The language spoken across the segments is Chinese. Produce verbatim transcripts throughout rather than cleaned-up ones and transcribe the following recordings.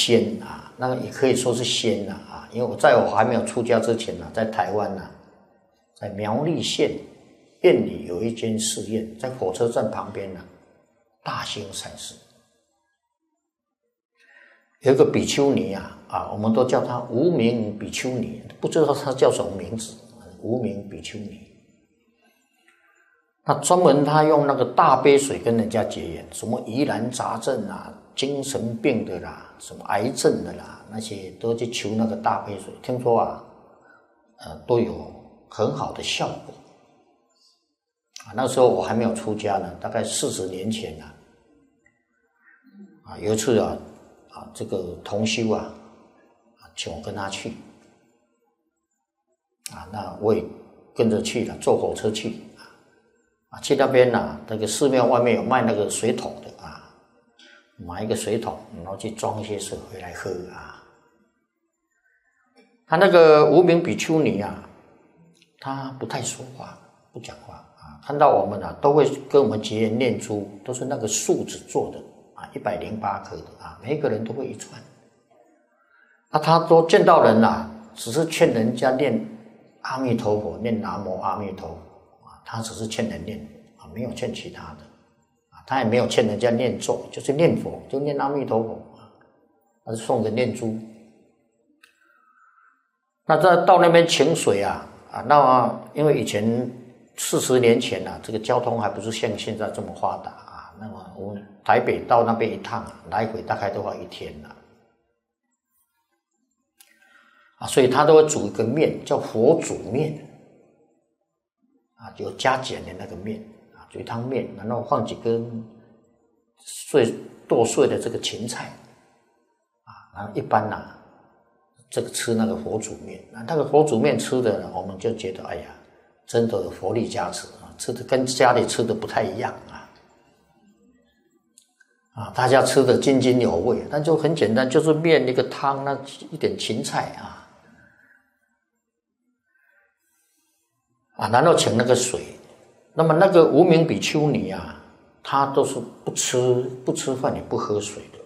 仙啊，那个也可以说是仙呐啊，因为我在我还没有出家之前呢、啊，在台湾呢、啊，在苗栗县苑里有一间寺院，在火车站旁边呢、啊，大兴禅师有一个比丘尼啊啊，我们都叫她无名比丘尼，不知道她叫什么名字，无名比丘尼。那专门他用那个大杯水跟人家结缘，什么疑难杂症啊、精神病的啦、什么癌症的啦，那些都去求那个大杯水，听说啊，呃，都有很好的效果。啊，那时候我还没有出家呢，大概四十年前啊，啊，有一次啊，啊，这个同修啊，啊，请我跟他去，啊，那我也跟着去了，坐火车去。啊，去那边呐、啊，那个寺庙外面有卖那个水桶的啊，买一个水桶，然后去装一些水回来喝啊。他那个无名比丘尼啊，他不太说话，不讲话啊，看到我们啊，都会跟我们结缘念珠，都是那个树脂做的啊，一百零八颗的啊，每一个人都会一串。那他都见到人啊，只是劝人家念阿弥陀佛，念南无阿弥陀佛。他只是劝人念啊，没有劝其他的啊，他也没有劝人家念咒，就是念佛，就念阿弥陀佛啊，他是送个念珠。那这到那边请水啊啊，那因为以前四十年前啊，这个交通还不是像现在这么发达啊，那么我们台北到那边一趟啊，来回大概都要一天了啊，所以他都会煮一个面，叫佛煮面。啊，就加碱的那个面啊，煮一汤面，然后放几根碎剁碎的这个芹菜啊，然后一般呐、啊，这个吃那个佛煮面，那那个佛煮面吃的呢，我们就觉得哎呀，真的有佛力加持啊，吃的跟家里吃的不太一样啊，啊，大家吃的津津有味，但就很简单，就是面一个汤，那一点芹菜啊。啊，然后请那个水，那么那个无名比丘尼啊，他都是不吃不吃饭也不喝水的，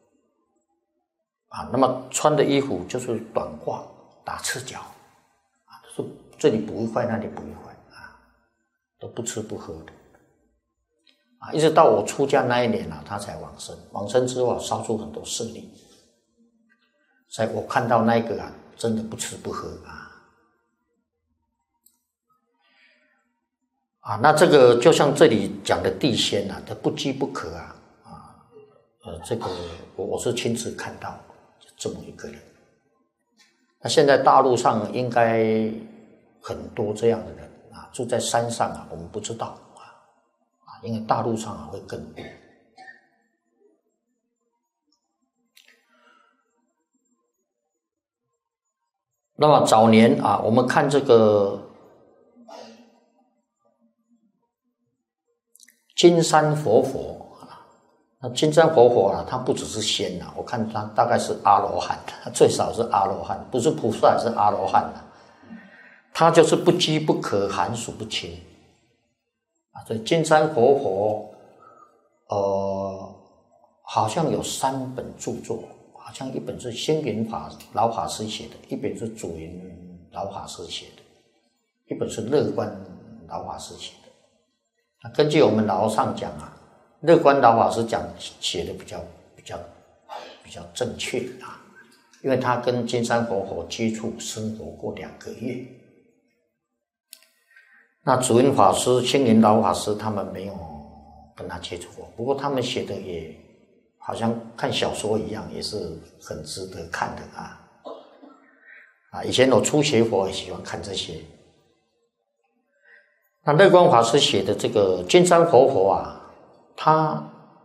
啊，那么穿的衣服就是短褂，打赤脚，啊，都是这里补一块，那里补一块，啊，都不吃不喝的，啊，一直到我出家那一年啊，他才往生，往生之后烧出很多舍利，所以我看到那个啊，真的不吃不喝啊。啊，那这个就像这里讲的地仙啊，它不饥不渴啊，啊，呃，这个我我是亲自看到这么一个人。那现在大陆上应该很多这样的人啊，住在山上啊，我们不知道啊，啊，因为大陆上啊会更多。那么早年啊，我们看这个。金山活佛啊，那金山活佛啊，他不只是仙啊，我看他大概是阿罗汉，最少是阿罗汉，不是菩萨，是阿罗汉啊。他就是不饥不渴，寒暑不侵啊。所以金山活佛，呃，好像有三本著作，好像一本是星云法老法师写的，一本是祖云老法师写的，一本是乐观老法师写的。根据我们老和尚讲啊，乐观老法师讲写的比较比较比较正确啊，因为他跟金山活佛接触生活过两个月。那祖云法师、星云老法师他们没有跟他接触过，不过他们写的也好像看小说一样，也是很值得看的啊。啊，以前我初学佛也喜欢看这些。那乐观法师写的这个金山活佛啊，他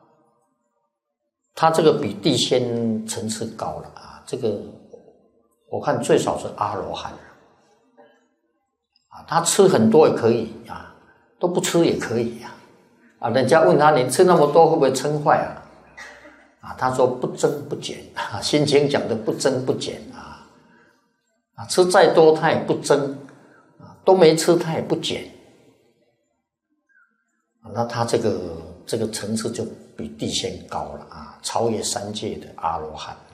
他这个比地仙层次高了啊，这个我看最少是阿罗汉啊，他吃很多也可以啊，都不吃也可以啊，啊，人家问他你吃那么多会不会撑坏啊？啊，他说不增不减啊，心经讲的不增不减啊，啊，吃再多他也不增啊，都没吃他也不减。那他这个这个层次就比地仙高了啊，超越三界的阿罗汉。